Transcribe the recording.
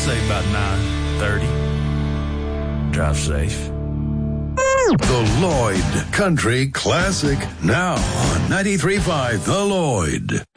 say about 9:30. Drive safe. The Lloyd Country Classic, now on 93.5 The Lloyd.